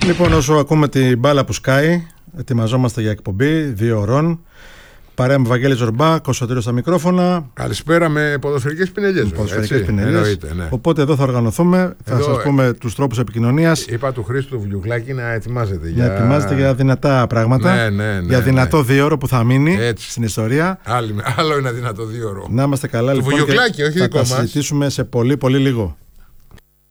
Λοιπόν, όσο ακούμε την μπάλα που σκάει, ετοιμαζόμαστε για εκπομπή 2 ωρών. Παρέα με Βαγγέλη Ζορμπά, Κωνσταντίνο στα μικρόφωνα. Καλησπέρα με ποδοσφαιρικές πινελιές. Ναι. Οπότε εδώ θα οργανωθούμε, θα σας πούμε τους τρόπους επικοινωνίας. Είπα του Χρήστου Βιουγλάκη να ετοιμάζεται για δυνατά πράγματα. Για δυνατό 2ωρο που θα μείνει στην ιστορία. Άλλο είναι δυνατό 2ωρο. Να είμαστε καλά, του λοιπόν. Βιουγλάκη, όχι θα δικό μας. Θα συζητήσουμε σε πολύ πολύ λίγο.